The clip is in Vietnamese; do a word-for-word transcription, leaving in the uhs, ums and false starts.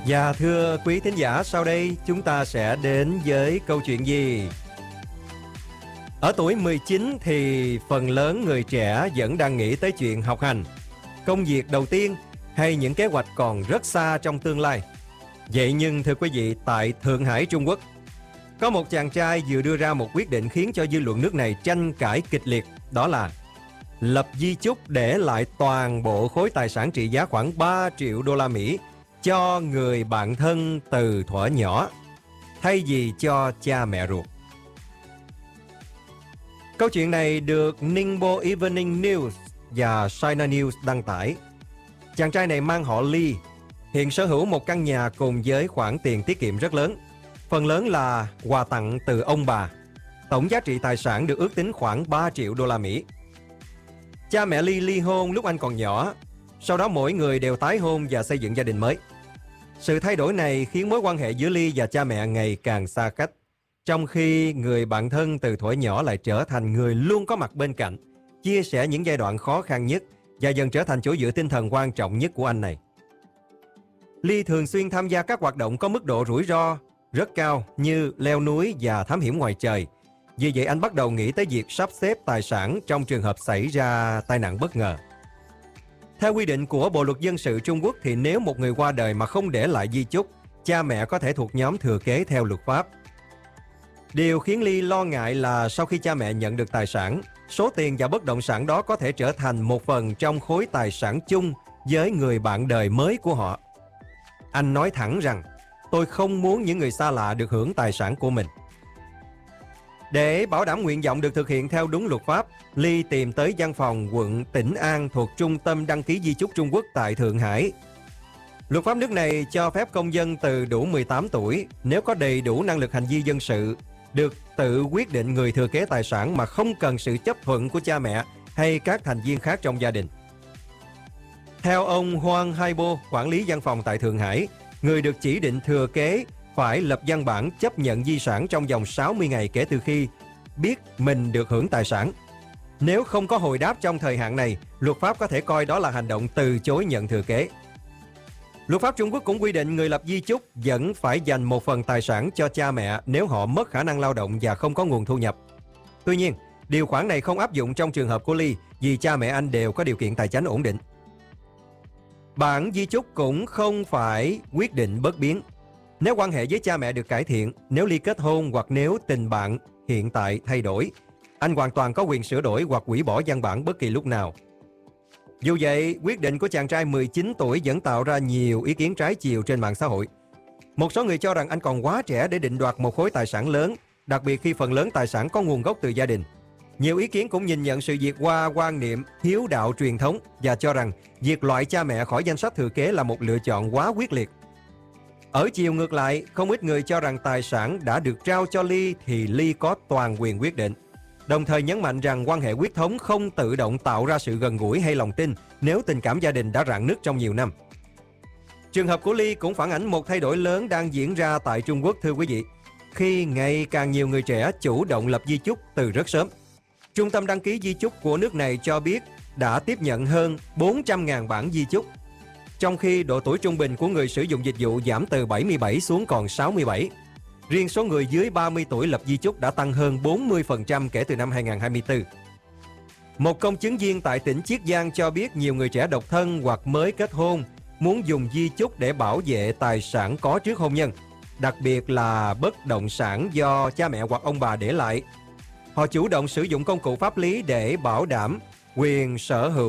Và thưa quý thính giả, sau đây chúng ta sẽ đến với câu chuyện gì? Ở tuổi mười chín thì phần lớn người trẻ vẫn đang nghĩ tới chuyện học hành, công việc đầu tiên hay những kế hoạch còn rất xa trong tương lai. Vậy nhưng thưa quý vị, tại Thượng Hải, Trung Quốc, có một chàng trai vừa đưa ra một quyết định khiến cho dư luận nước này tranh cãi kịch liệt. Đó là lập di chúc để lại toàn bộ khối tài sản trị giá khoảng ba triệu đô la Mỹ cho người bạn thân từ thuở nhỏ, thay vì cho cha mẹ ruột. Câu chuyện này được Ningbo Evening News và China News đăng tải. Chàng trai này mang họ Lee, hiện sở hữu một căn nhà cùng với khoản tiền tiết kiệm rất lớn. Phần lớn là quà tặng từ ông bà. Tổng giá trị tài sản được ước tính khoảng ba triệu đô la Mỹ. Cha mẹ Lee ly hôn lúc anh còn nhỏ, sau đó mỗi người đều tái hôn và xây dựng gia đình mới. Sự thay đổi này khiến mối quan hệ giữa Lee và cha mẹ ngày càng xa cách, trong khi người bạn thân từ thuở nhỏ lại trở thành người luôn có mặt bên cạnh, chia sẻ những giai đoạn khó khăn nhất và dần trở thành chỗ dựa tinh thần quan trọng nhất của anh này. Lee thường xuyên tham gia các hoạt động có mức độ rủi ro rất cao như leo núi và thám hiểm ngoài trời. Vì vậy anh bắt đầu nghĩ tới việc sắp xếp tài sản trong trường hợp xảy ra tai nạn bất ngờ. Theo quy định của Bộ luật dân sự Trung Quốc thì nếu một người qua đời mà không để lại di chúc, cha mẹ có thể thuộc nhóm thừa kế theo luật pháp. Điều khiến Lee lo ngại là sau khi cha mẹ nhận được tài sản, số tiền và bất động sản đó có thể trở thành một phần trong khối tài sản chung với người bạn đời mới của họ. Anh nói thẳng rằng, tôi không muốn những người xa lạ được hưởng tài sản của mình. Để bảo đảm nguyện vọng được thực hiện theo đúng luật pháp, Lee tìm tới văn phòng quận Tĩnh An thuộc Trung tâm đăng ký di chúc Trung Quốc tại Thượng Hải. Luật pháp nước này cho phép công dân từ đủ mười tám tuổi, nếu có đầy đủ năng lực hành vi dân sự, được tự quyết định người thừa kế tài sản mà không cần sự chấp thuận của cha mẹ hay các thành viên khác trong gia đình. Theo ông Hoang Haibo, quản lý văn phòng tại Thượng Hải, người được chỉ định thừa kế phải lập văn bản chấp nhận di sản trong vòng sáu mươi ngày kể từ khi biết mình được hưởng tài sản. Nếu không có hồi đáp trong thời hạn này, luật pháp có thể coi đó là hành động từ chối nhận thừa kế. Luật pháp Trung Quốc cũng quy định người lập di chúc vẫn phải dành một phần tài sản cho cha mẹ nếu họ mất khả năng lao động và không có nguồn thu nhập. Tuy nhiên, điều khoản này không áp dụng trong trường hợp của Lee vì cha mẹ anh đều có điều kiện tài chính ổn định. Bản di chúc cũng không phải quyết định bất biến. Nếu quan hệ với cha mẹ được cải thiện, nếu Lee kết hôn hoặc nếu tình bạn hiện tại thay đổi, anh hoàn toàn có quyền sửa đổi hoặc hủy bỏ văn bản bất kỳ lúc nào. Dù vậy, quyết định của chàng trai mười chín tuổi vẫn tạo ra nhiều ý kiến trái chiều trên mạng xã hội. Một số người cho rằng anh còn quá trẻ để định đoạt một khối tài sản lớn, đặc biệt khi phần lớn tài sản có nguồn gốc từ gia đình. Nhiều ý kiến cũng nhìn nhận sự việc qua quan niệm hiếu đạo truyền thống và cho rằng việc loại cha mẹ khỏi danh sách thừa kế là một lựa chọn quá quyết liệt. Ở chiều ngược lại, không ít người cho rằng tài sản đã được trao cho Lee thì Lee có toàn quyền quyết định. Đồng thời nhấn mạnh rằng quan hệ huyết thống không tự động tạo ra sự gần gũi hay lòng tin nếu tình cảm gia đình đã rạn nứt trong nhiều năm. Trường hợp của Lee cũng phản ánh một thay đổi lớn đang diễn ra tại Trung Quốc, thưa quý vị, khi ngày càng nhiều người trẻ chủ động lập di chúc từ rất sớm. Trung tâm đăng ký di chúc của nước này cho biết đã tiếp nhận hơn bốn trăm nghìn bản di chúc, trong khi độ tuổi trung bình của người sử dụng dịch vụ giảm từ bảy mươi bảy xuống còn sáu mươi bảy. Riêng số người dưới ba mươi tuổi lập di chúc đã tăng hơn bốn mươi phần trăm kể từ năm hai nghìn không trăm hai mươi tư. Một công chứng viên tại tỉnh Chiết Giang cho biết nhiều người trẻ độc thân hoặc mới kết hôn muốn dùng di chúc để bảo vệ tài sản có trước hôn nhân, đặc biệt là bất động sản do cha mẹ hoặc ông bà để lại. Họ chủ động sử dụng công cụ pháp lý để bảo đảm quyền sở hữu